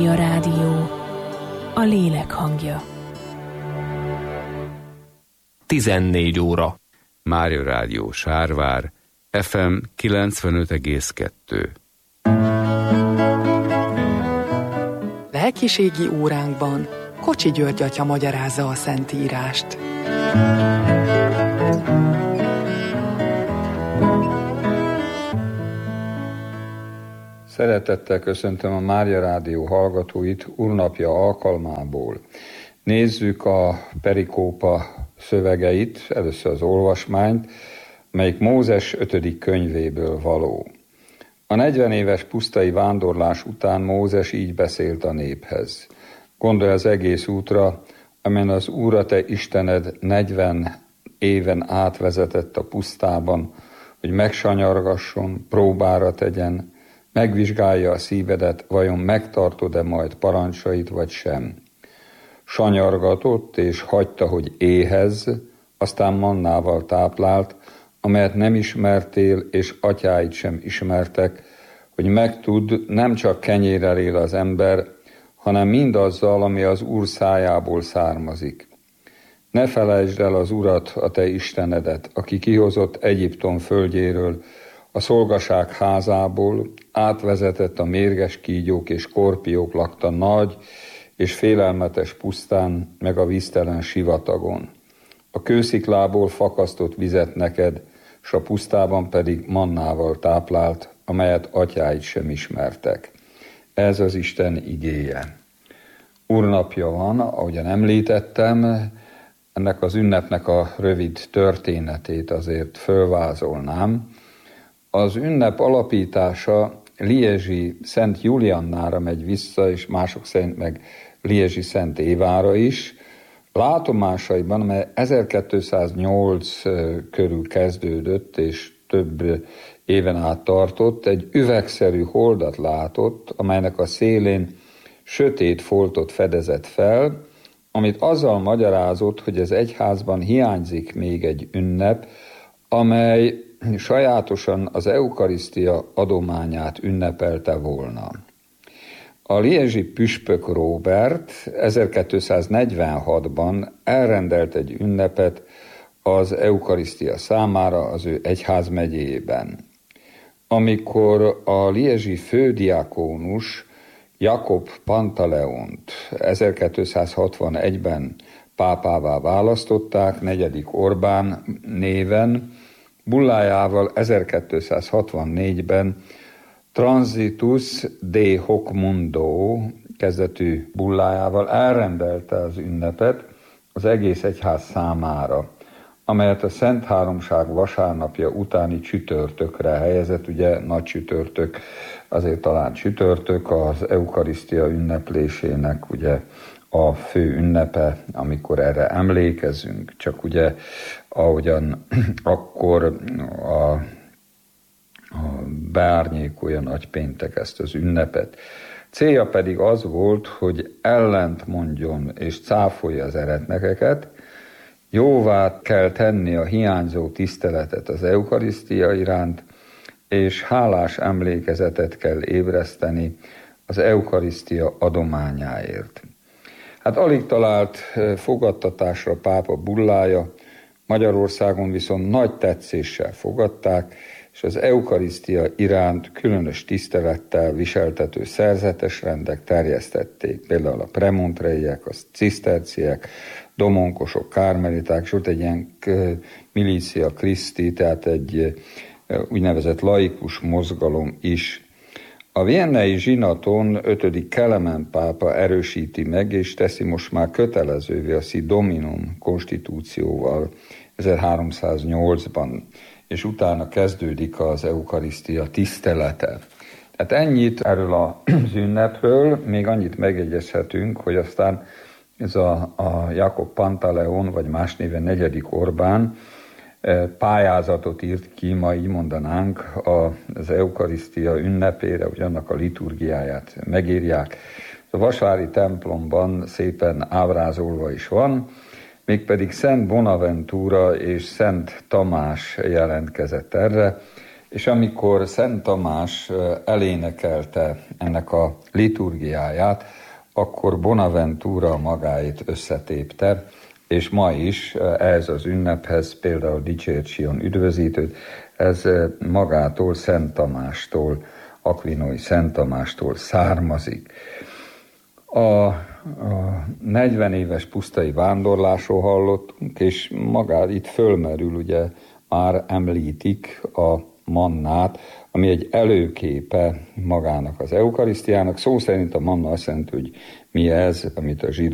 A rádió, a lélek hangja. 14 óra. Mária Rádió Sárvár, FM 95,2. Lelkiségi óránkban Kocsi György atya magyarázza a Szentírást. Szeretettel köszöntöm a Mária Rádió hallgatóit Úrnapja alkalmából. Nézzük a perikópa szövegeit, először az olvasmányt, melyik Mózes 5. könyvéből való. A 40 éves pusztai vándorlás után Mózes így beszélt a néphez. Gondolj az egész útra, amelyen az Úr a te Istened 40 éven átvezetett a pusztában, hogy megsanyargasson, próbára tegyen, megvizsgálja a szívedet, vajon megtartod-e majd parancsait, vagy sem. Sanyargatott, és hagyta, hogy éhezz, aztán mannával táplált, amelyet nem ismertél, és atyáid sem ismertek, hogy megtudd, nem csak kenyérrel él az ember, hanem mindazzal, ami az Úr szájából származik. Ne felejtsd el az Urat, a te Istenedet, aki kihozott Egyiptom földjéről, a szolgaság házából, átvezetett a mérges kígyók és korpiók lakta nagy és félelmetes pusztán, meg a víztelen sivatagon. A kősziklából fakasztott vizet neked, s a pusztában pedig mannával táplált, amelyet atyáid sem ismertek. Ez az Isten igéje. Úrnapja van, ahogyan említettem, ennek az ünnepnek a rövid történetét azért fölvázolnám. Az ünnep alapítása Liezsi Szent Juliannára megy vissza, és mások szerint meg Liezsi Szent Évára is. Látomásaiban, amely 1208 körül kezdődött, és több éven át tartott, egy üvegszerű holdat látott, amelynek a szélén sötét foltot fedezett fel, amit azzal magyarázott, hogy az egyházban hiányzik még egy ünnep, amely sajátosan az eukarisztia adományát ünnepelte volna. A liezsi püspök Róbert 1246-ban elrendelt egy ünnepet az eukarisztia számára az ő egyházmegyéjében. Amikor a liezsi fődiákónus Jakob Pantaleont 1261-ben pápává választották, 4. Orbán néven, bullájával 1264-ben Transitus de hoc mundo kezdetű bullájával elrendelte az ünnepet az egész egyház számára, amelyet a Szent Háromság vasárnapja utáni csütörtökre helyezett, ugye nagy csütörtök, azért talán csütörtök, az eukarisztia ünneplésének ugye a fő ünnepe, amikor erre emlékezünk, csak ugye ahogyan akkor a beárnyékolja nagypéntek ezt az ünnepet. Célja pedig az volt, hogy ellent mondjon és cáfolja az eretnekeket, jóvá kell tenni a hiányzó tiszteletet az eukarisztia iránt, és hálás emlékezetet kell ébreszteni az eukarisztia adományáért. Hát alig talált fogadtatásra pápa bullája, Magyarországon viszont nagy tetszéssel fogadták, és az eukarisztia iránt különös tisztelettel viseltető szerzetes rendek terjesztették, például a premontreiek, a ciszterciek, domonkosok, kármeliták, és ott egy ilyen milícia Christi, tehát egy úgynevezett laikus mozgalom is. A viennei zsinaton 5. Kelemen pápa erősíti meg, és teszi most már kötelezővé a Si Dominum konstitúcióval 1308-ban, és utána kezdődik az eukarisztia tisztelete. Tehát ennyit erről az ünnepről, még annyit megjegyezhetünk, hogy aztán ez a Jakob Pantaleon, vagy más néven 4. Orbán pályázatot írt ki, ma így mondanánk, az eukarisztia ünnepére, hogy annak a liturgiáját megírják. A vasvári templomban szépen ábrázolva is van, mégpedig Szent Bonaventura és Szent Tamás jelentkezett erre, És amikor Szent Tamás elénekelte ennek a liturgiáját, akkor Bonaventura magáit összetépte, és ma is ehhez az ünnephez, például Dicsért Sion üdvözítőt, ez magától Szent Tamástól, Akvinói Szent Tamástól származik. A 40 éves pusztai vándorlásról hallottunk, és magát itt fölmerül, ugye már említik a mannát, ami egy előképe magának az eukarisztiának. Szó szerint a manna azt jelenti, hogy mi ez, amit a zsidók